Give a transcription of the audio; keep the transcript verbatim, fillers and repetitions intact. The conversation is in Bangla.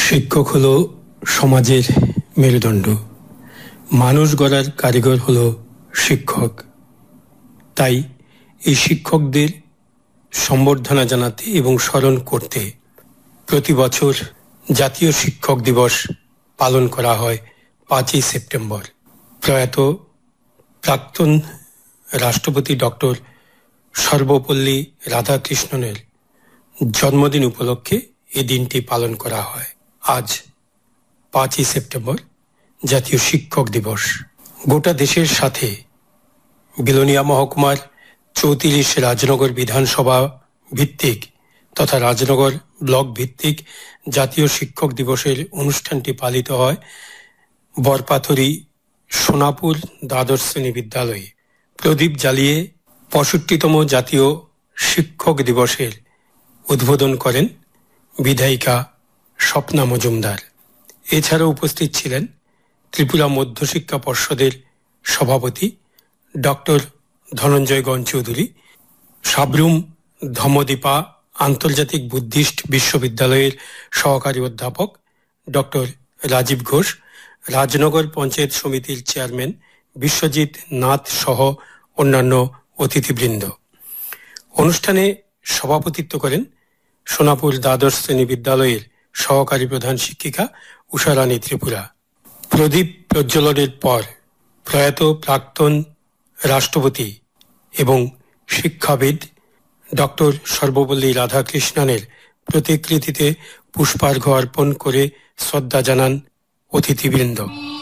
শিক্ষক হলো সমাজের মেরুদণ্ড, মানুষ গড়ার কারিগর হলো শিক্ষক। তাই এই শিক্ষকদের সম্বর্ধনা জানাতে এবং স্মরণ করতে প্রতি বছর জাতীয় শিক্ষক দিবস পালন করা হয় পাঁচই সেপ্টেম্বর। প্রয়াত প্রাক্তন রাষ্ট্রপতি ডক্টর সর্বপল্লী রাধাকৃষ্ণনের জন্মদিন উপলক্ষে এই দিনটি পালন করা হয়। আজ পাঁচই সেপ্টেম্বর জাতীয় শিক্ষক দিবস। গোটা দেশের সাথে বিলোনিয়া মহকুমার চৌত্রিশ রাজনগর বিধানসভা ভিত্তিক তথা রাজনগর ব্লক ভিত্তিক জাতীয় শিক্ষক দিবসের অনুষ্ঠানটি পালিত হয় বরপাথরি সোনাপুর দ্বাদশ শ্রেণী বিদ্যালয়ে। প্রদীপ জ্বালিয়ে পঁয়ষট্টিতম জাতীয় শিক্ষক দিবসের উদ্বোধন করেন বিধায়িকা স্বপ্না মজুমদার। এছাড়াও উপস্থিত ছিলেন ত্রিপুরা মধ্যশিক্ষা পর্ষদের সভাপতি ডক্টর ধনঞ্জয় গণ চৌধুরী, সাবরুম ধম্মদীপা আন্তর্জাতিক বুদ্ধিস্ট বিশ্ববিদ্যালয়ের সহকারী অধ্যাপক ডক্টর রাজীব ঘোষ, রাজনগর পঞ্চায়েত সমিতির চেয়ারম্যান বিশ্বজিৎ নাথ সহ অন্যান্য অতিথিবৃন্দ। অনুষ্ঠানে সভাপতিত্ব করেন সোনাপুর দ্বাদশ শ্রেণী বিদ্যালয়ের সহকারী প্রধান শিক্ষিকা উষারানী ত্রিপুরা। প্রদীপ প্রজ্বলনের পর প্রয়াত প্রাক্তন রাষ্ট্রপতি এবং শিক্ষাবিদ ডক্টর সর্বপল্লী রাধাকৃষ্ণনের প্রতিকৃতিতে পুষ্পার্ঘ্য অর্পণ করে শ্রদ্ধা জানান অতিথিবৃন্দ।